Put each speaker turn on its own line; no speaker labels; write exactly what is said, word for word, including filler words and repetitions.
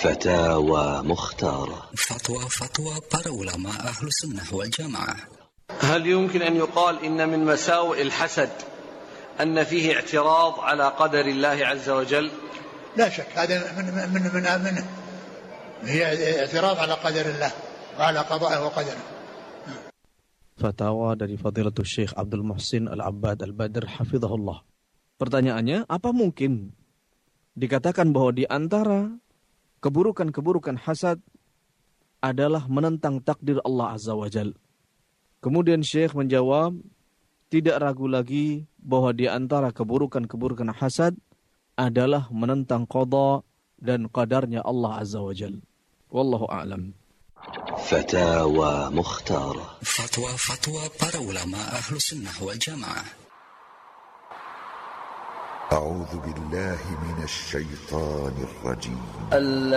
فتاوى مختارة.
فتوى فتوى para ulama أهل السنة والجماعة.
هل يمكن أن يقال إن من مساوئ الحسد أن فيه اعتراض على قدر الله عز وجل؟
لا شك هذا من من من منه هي اعتراض على قدر الله وعلى قضائه وقدره.
Fatwa dari Fadilatul Syekh Abdul Muhsin Al-Abbad Al-Badr hafizahullah. Pertanyaannya, apa mungkin dikatakan bahwa di antara keburukan-keburukan hasad adalah menentang takdir Allah Azza wa Jal? Kemudian Syekh menjawab, tidak ragu lagi bahwa di antara keburukan-keburukan hasad adalah menentang qada dan qadarnya Allah Azza wa Jal. Wallahu a'lam.
فتاوى مختارة.
فتوى فتوى para ulama أهل السنة والجماعة.
أعوذ بالله من الشيطان الرجيم.